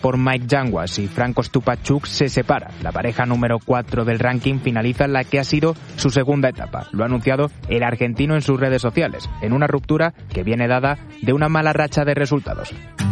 por Mike Janguas y Franco Stupachuk se separa. La pareja número 4 del ranking finaliza la que ha sido su segunda etapa. Lo ha anunciado el argentino en sus redes sociales, en una ruptura que viene dada de una mala racha de resultados.